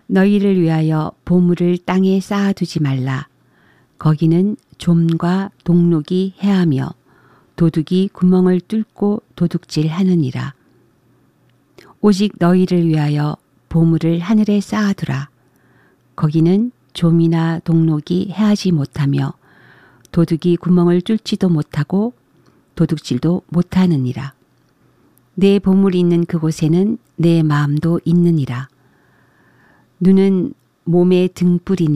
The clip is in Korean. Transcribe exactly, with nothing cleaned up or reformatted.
너희를 위하여 보물을 땅에 쌓아두지 말라. 거기는 좀과 동록이 해하며 도둑이 구멍을 뚫고 도둑질하느니라. 오직 너희를 위하여 보물을 하늘에 쌓아두라. 거기는 좀이나 동록이 해하지 못하며 도둑이 구멍을 뚫지도 못하고 도둑질도 못하느니라. 내 보물이 있는 그곳에는 내 마음도 있느니라. 눈은 몸의 등불이니